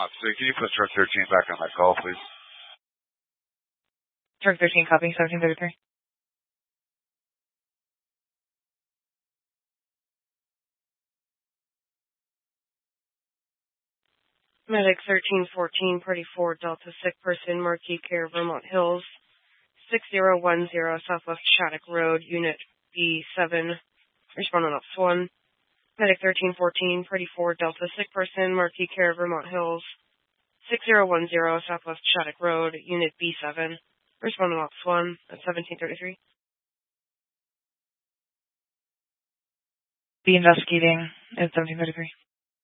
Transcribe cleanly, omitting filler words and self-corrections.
So can you put truck 13 back on that call, please? Truck 13, copy, 1733. Medic 1314, Party 4, Delta, sick person, Marquis Care, Vermont Hills, 6010 Southwest Shattuck Road, Unit B7, respond on Ops 1. Medic 1314, Party 4, Delta, sick person, Marquis Care, Vermont Hills, 6010 Southwest Shattuck Road, Unit B7, respond on Ops 1 at 1733. Be investigating at 1733.